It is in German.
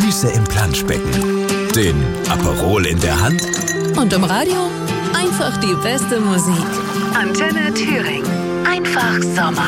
Füße im Planschbecken, den Aperol in der Hand und im Radio einfach die beste Musik. Antenne Thüringen. Einfach Sommer.